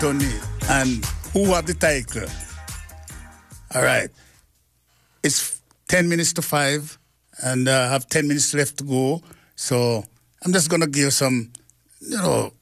Tony, and who have the title? All right. It's 10 minutes to 5, and I have 10 minutes left to go. So I'm just going to give some,